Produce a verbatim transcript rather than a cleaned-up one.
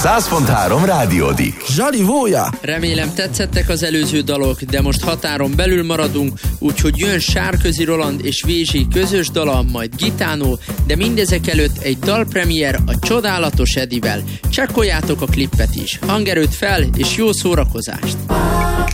száz pont három Rádiódik. Zsali Vója! Remélem tetszettek az előző dalok, de most határon belül maradunk, úgyhogy jön Sárközi Roland és Vézsi közös dala, majd Gitánó, de mindezek előtt egy dalpremier a csodálatos Edivel. Csekkoljátok a klippet is. Hangerőt fel, és jó szórakozást!